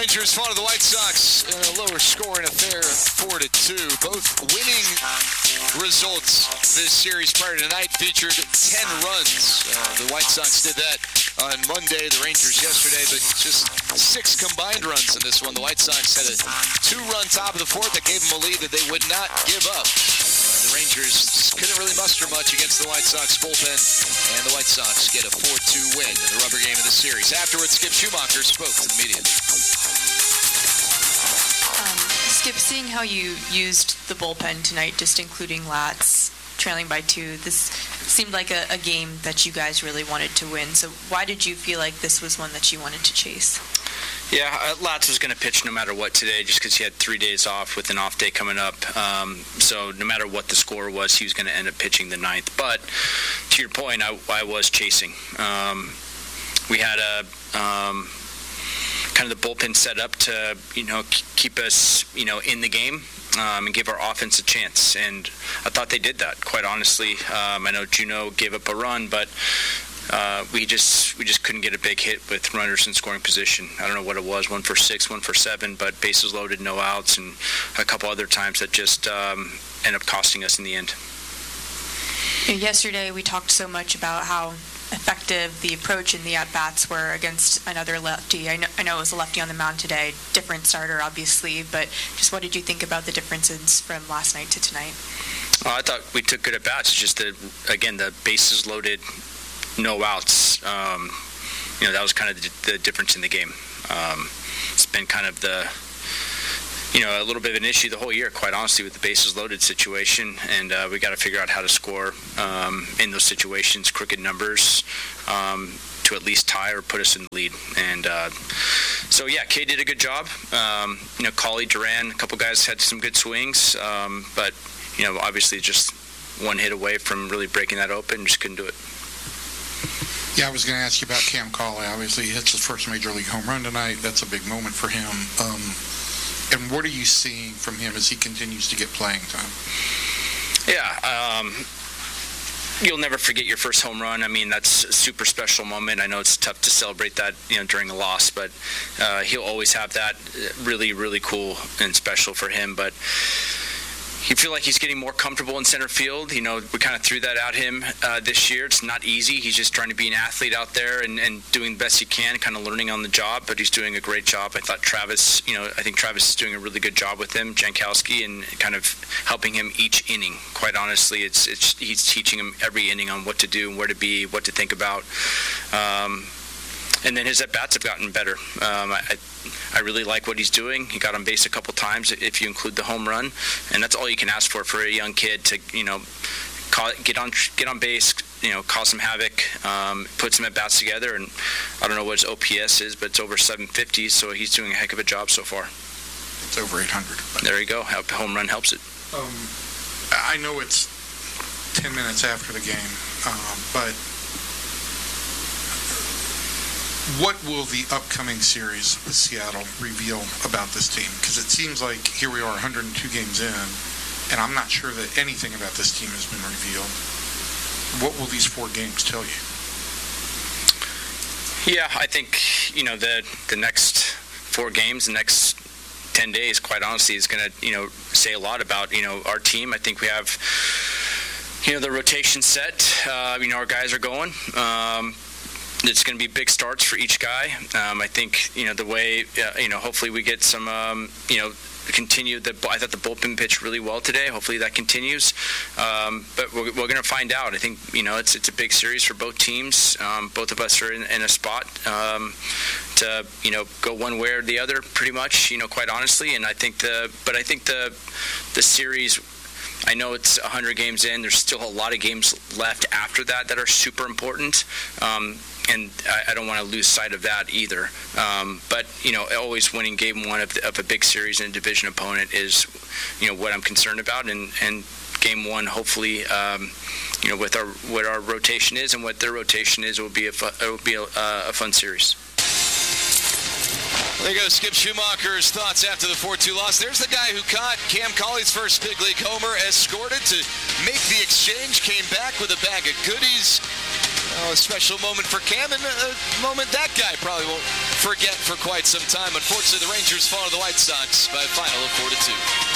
Rangers fall to the White Sox in a lower scoring affair, 4-2. Both winning results this series prior to tonight featured 10 runs. The White Sox did that on Monday, the Rangers yesterday, but just 6 combined runs in this one. The White Sox had a 2-run top of the fourth that gave them a lead that they would not give up. The Rangers just couldn't really muster much against the White Sox bullpen, and the White Sox get a 4-2 win in the rubber game of the series. Afterwards, Skip Schumacher spoke to the media. Skip, seeing how you used the bullpen tonight, just including Latz, trailing by 2, this seemed like a game that you guys really wanted to win. So why did you feel like this was one that you wanted to chase? Yeah, Latz was going to pitch no matter what today just because he had 3 days off with an off day coming up. So no matter what the score was, he was going to end up pitching the 9th. But to your point, I was chasing. We had a kind of the bullpen set up to, keep us, in the game and give our offense a chance. And I thought they did that, quite honestly. I know Juneau gave up a run, but we just couldn't get a big hit with runners in scoring position. I don't know what it was, 1 for 6, 1 for 7, but bases loaded, no outs, and a couple other times that just end up costing us in the end. Yesterday we talked so much about how effective the approach and the at-bats were against another lefty. I know it was a lefty on the mound today, different starter obviously, but just what did you think about the differences from last night to tonight? I thought we took good at-bats, just the bases loaded, no outs. That was kind of the difference in the game. It's been kind of a little bit of an issue the whole year, quite honestly, with the bases loaded situation, and we got to figure out how to score in those situations, crooked numbers, to at least tie or put us in the lead. And Kay did a good job. Cauley, Duran, a couple guys had some good swings, but obviously just one hit away from really breaking that open, just couldn't do it. Yeah, I was going to ask you about Cam Cauley. Obviously, he hits his first major league home run tonight. That's a big moment for him. And what are you seeing from him as he continues to get playing time? Yeah, you'll never forget your first home run. I mean, that's a super special moment. I know it's tough to celebrate that, during a loss, but he'll always have that really, really cool and special for him. But you feel like he's getting more comfortable in center field. We kind of threw that at him this year. It's not easy. He's just trying to be an athlete out there and doing the best he can, kind of learning on the job, but he's doing a great job. I thought Travis, I think Travis is doing a really good job with him, Jankowski, and kind of helping him each inning. Quite honestly, he's teaching him every inning on what to do and where to be, what to think about. And then his at-bats have gotten better. I really like what he's doing. He got on base a couple times, if you include the home run, and that's all you can ask for a young kid to, get on base, cause some havoc, put some at-bats together, and I don't know what his OPS is, but it's over 750, so he's doing a heck of a job so far. It's over 800. There you go. Home run helps it. I know it's 10 minutes after the game, but what will the upcoming series with Seattle reveal about this team? Because it seems like here we are 102 games in, and I'm not sure that anything about this team has been revealed. What will these 4 games tell you? Yeah, I think, the next 4 games, the next 10 days, quite honestly, is going to, say a lot about, our team. I think we have, the rotation set. Our guys are going. It's going to be big starts for each guy. I think, the way, hopefully we get some, continue. I thought the bullpen pitched really well today. Hopefully that continues. But we're going to find out. I think, it's a big series for both teams. Both of us are in a spot to, go one way or the other pretty much, quite honestly. And I think the series, I know it's 100 games in. There's still a lot of games left after that are super important. And I don't want to lose sight of that either. But, always winning game 1 of a big series and a division opponent is, what I'm concerned about. And game 1, hopefully, with what our rotation is and what their rotation is, it will be a fun series. There goes Skip Schumacher's thoughts after the 4-2 loss. There's the guy who caught Cam Cauley's first big league homer, escorted to make the exchange, came back with a bag of goodies. A special moment for Cam, and a moment that guy probably won't forget for quite some time. Unfortunately, the Rangers fall to the White Sox by a final of 4-2.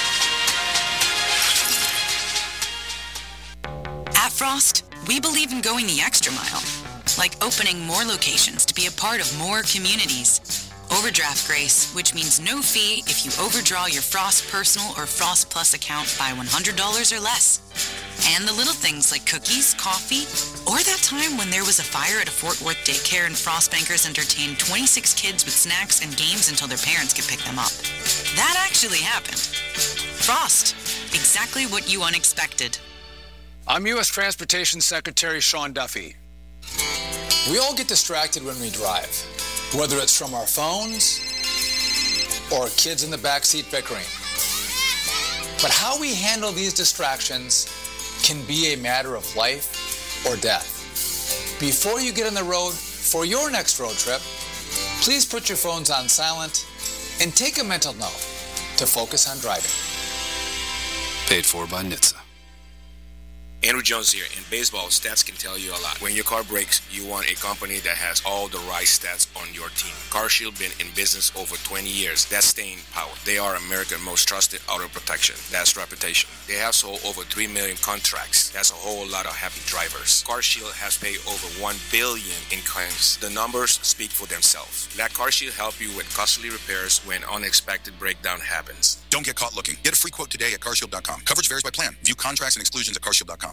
At Frost, we believe in going the extra mile, like opening more locations to be a part of more communities. Overdraft grace, which means no fee if you overdraw your Frost Personal or Frost Plus account by $100 or less. And the little things like cookies, coffee, or that time when there was a fire at a Fort Worth daycare and Frost Bankers entertained 26 kids with snacks and games until their parents could pick them up. That actually happened. Frost, exactly what you unexpected. I'm U.S. Transportation Secretary Sean Duffy. We all get distracted when we drive, whether it's from our phones or kids in the backseat bickering. But how we handle these distractions can be a matter of life or death. Before you get on the road for your next road trip, please put your phones on silent and take a mental note to focus on driving. Paid for by NHTSA. Andrew Jones here. In baseball, stats can tell you a lot. When your car breaks, you want a company that has all the right stats on your team. CarShield been in business over 20 years. That's staying power. They are America's most trusted auto protection. That's reputation. They have sold over 3 million contracts. That's a whole lot of happy drivers. CarShield has paid over $1 billion in claims. The numbers speak for themselves. Let CarShield help you with costly repairs when unexpected breakdown happens. Don't get caught looking. Get a free quote today at carshield.com. Coverage varies by plan. View contracts and exclusions at carshield.com.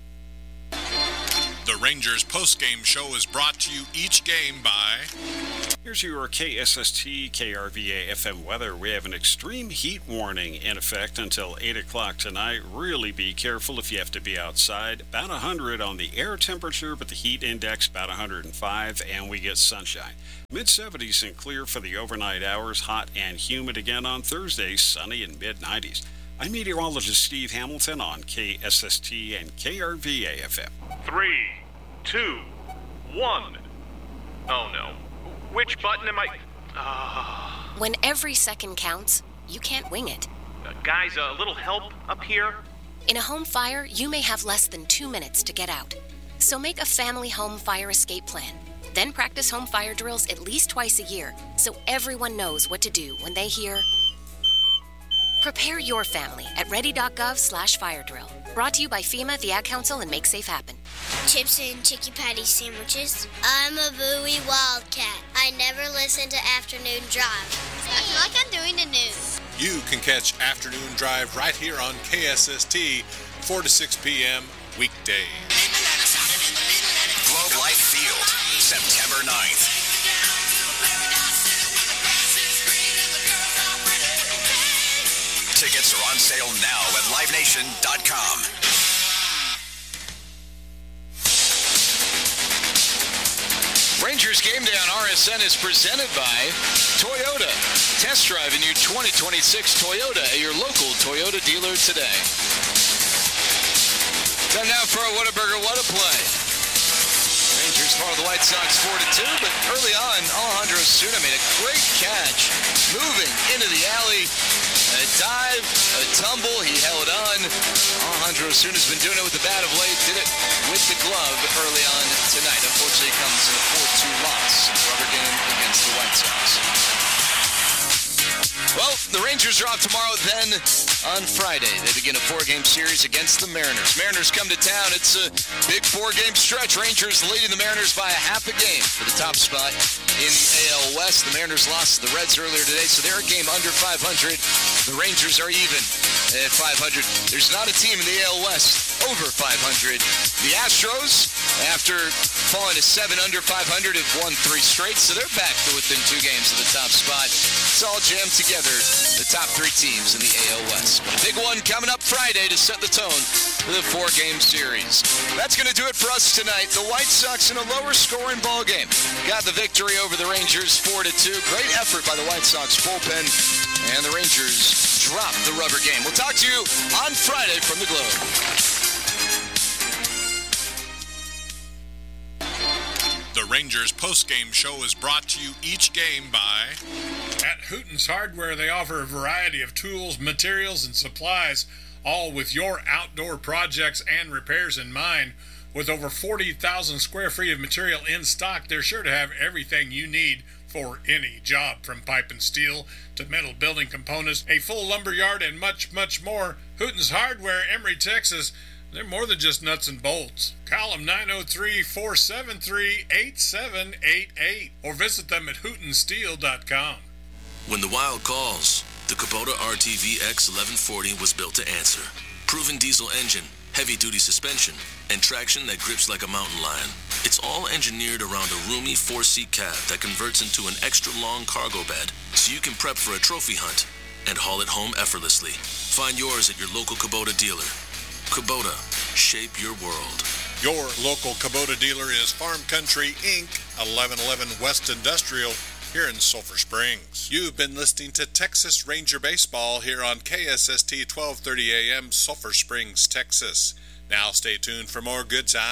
The Rangers postgame show is brought to you each game by... Here's your KSST KRVA FM weather. We have an extreme heat warning in effect until 8 o'clock tonight. Really be careful if you have to be outside. About 100 on the air temperature, but the heat index about 105, and we get sunshine. Mid-70s and clear for the overnight hours. Hot and humid again on Thursday, sunny and mid-90s. I'm meteorologist Steve Hamilton on KSST and KRVA FM. 3, 2, 1. Oh no. Which button am I... When every second counts, you can't wing it. Guys, a little help up here? In a home fire, you may have less than 2 minutes to get out. So make a family home fire escape plan. Then practice home fire drills at least twice a year so everyone knows what to do when they hear... Prepare your family at ready.gov/fire drill. Brought to you by FEMA, the Ad Council, and Make Safe Happen. Chips and Chicky Patty sandwiches. I'm a Bowie Wildcat. I never listen to Afternoon Drive. I feel like I'm doing the news. You can catch Afternoon Drive right here on KSST, 4 to 6 p.m. weekdays. Globe Life Field, September 9th. Tickets are on sale now at livenation.com. Rangers Game Day on RSN is presented by Toyota. Test drive a new 2026 Toyota at your local Toyota dealer today. Time now for a Whataburger What a Play. Rangers follow the White Sox 4-2, but early on, Alejandro Osuna made a great catch, moving into the alley. A dive, a tumble, he held on. Alejandro Osuna's been doing it with the bat of late, did it with the glove early on tonight. Unfortunately, it comes in a 4-2 loss in the rubber game against the White Sox. Well, the Rangers are off tomorrow, then on Friday. They begin a 4-game series against the Mariners. Mariners come to town. It's a big 4-game stretch. Rangers leading the Mariners by a half a game for the top spot in the AL West. The Mariners lost to the Reds earlier today, so they're a game under 500. The Rangers are even at 500. There's not a team in the AL West over 500. The Astros, after falling to 7 under 500, have won 3 straight, so they're back to within 2 games of the top spot. It's all jammed together, the top 3 teams in the AL West. But a big one coming up Friday to set the tone for the 4-game series. That's going to do it for us tonight. The White Sox in a lower scoring ball game got the victory over the Rangers 4-2. Great effort by the White Sox bullpen, and the Rangers drop the rubber game. We'll talk to you on Friday from the Globe. The Rangers postgame show is brought to you each game by... At Hooten's Hardware, they offer a variety of tools, materials, and supplies, all with your outdoor projects and repairs in mind. With over 40,000 square feet of material in stock, they're sure to have everything you need for any job, from pipe and steel to metal building components, a full lumber yard, and much, much more. Hooten's Hardware, Emory, Texas. They're more than just nuts and bolts. Call them 903-473-8788 or visit them at hootensteel.com. When the wild calls, the Kubota RTV X1140 was built to answer. Proven diesel engine, heavy-duty suspension, and traction that grips like a mountain lion. It's all engineered around a roomy 4-seat cab that converts into an extra-long cargo bed, so you can prep for a trophy hunt and haul it home effortlessly. Find yours at your local Kubota dealer. Kubota, shape your world. Your local Kubota dealer is Farm Country, Inc., 1111 West Industrial, here in Sulphur Springs. You've been listening to Texas Ranger Baseball here on KSST 1230 AM, Sulphur Springs, Texas. Now stay tuned for more good times.